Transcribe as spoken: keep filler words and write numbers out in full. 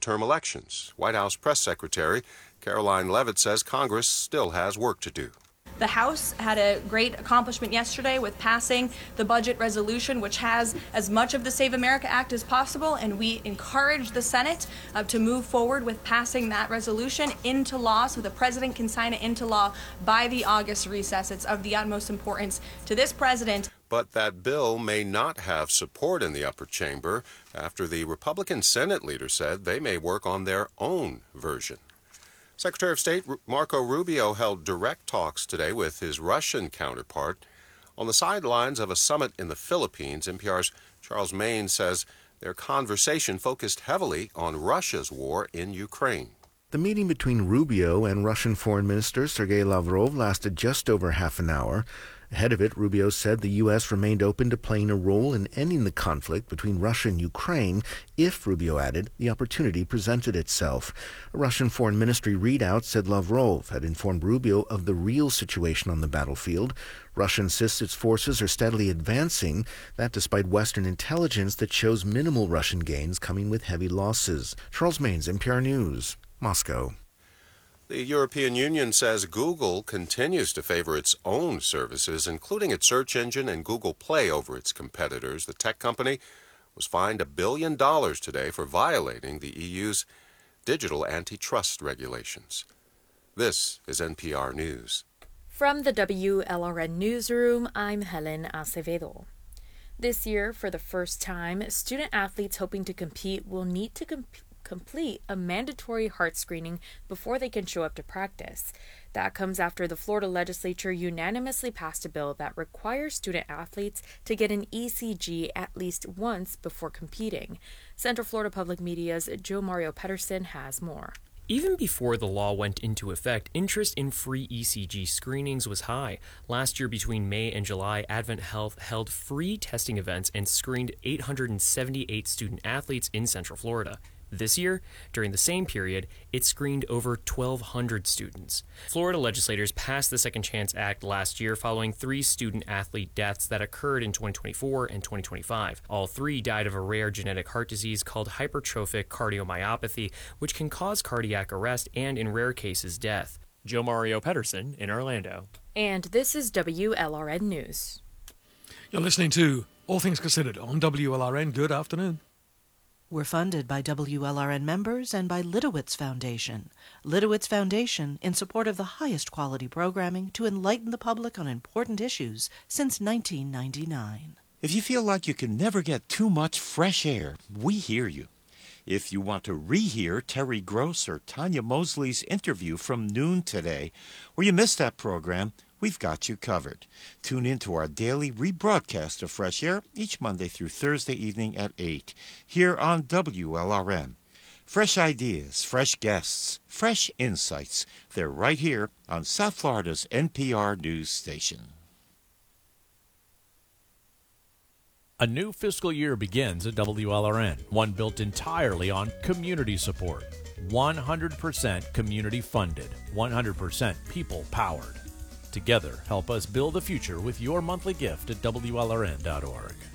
midterm elections. White House Press Secretary Caroline Leavitt says Congress still has work to do. The House had a great accomplishment yesterday with passing the budget resolution, which has as much of the Save America Act as possible, and we encourage the Senate uh, to move forward with passing that resolution into law so the President can sign it into law by the August recess. It's of the utmost importance to this President. But that bill may not have support in the upper chamber after the Republican Senate leader said they may work on their own version. Secretary of State Marco Rubio held direct talks today with his Russian counterpart on the sidelines of a summit in the Philippines. N P R's Charles Maine says their conversation focused heavily on Russia's war in Ukraine. The meeting between Rubio and Russian Foreign Minister Sergei Lavrov lasted just over half an hour. Ahead of it, Rubio said the U S remained open to playing a role in ending the conflict between Russia and Ukraine if, Rubio added, the opportunity presented itself. A Russian Foreign Ministry readout said Lavrov had informed Rubio of the real situation on the battlefield. Russia insists its forces are steadily advancing, that despite Western intelligence that shows minimal Russian gains coming with heavy losses. Charles Maines, N P R News, Moscow. The European Union says Google continues to favor its own services, including its search engine and Google Play over its competitors. The tech company was fined a billion dollars today for violating the E U's digital antitrust regulations. This is N P R News. From the W L R N Newsroom, I'm Helen Acevedo. This year, for the first time, student athletes hoping to compete will need to compete complete a mandatory heart screening before they can show up to practice. That comes after the Florida legislature unanimously passed a bill that requires student athletes to get an E C G at least once before competing. Central Florida Public Media's Joe Mario Pedersen has more. Even before the law went into effect, interest in free E C G screenings was high. Last year, between May and July, Advent Health held free testing events and screened eight hundred seventy-eight student athletes in Central Florida. This year, during the same period, it screened over twelve hundred students. Florida legislators passed the Second Chance Act last year following three student-athlete deaths that occurred in twenty twenty-four and twenty twenty-five. All three died of a rare genetic heart disease called hypertrophic cardiomyopathy, which can cause cardiac arrest and, in rare cases, death. Joe Mario Pedersen in Orlando. And this is W L R N News. You're listening to All Things Considered on W L R N. Good afternoon. We're funded by W L R N members and by Litowitz Foundation. Litowitz Foundation in support of the highest quality programming to enlighten the public on important issues since nineteen ninety-nine. If you feel like you can never get too much fresh air, we hear you. If you want to rehear Terry Gross or Tanya Mosley's interview from noon today, or you missed that program, we've got you covered. Tune in to our daily rebroadcast of Fresh Air each Monday through Thursday evening at eight, here on W L R N. Fresh ideas, fresh guests, fresh insights. They're right here on South Florida's N P R News Station. A new fiscal year begins at W L R N, one built entirely on community support. one hundred percent community funded, one hundred percent people powered. Together, help us build a future with your monthly gift at W L R N dot org.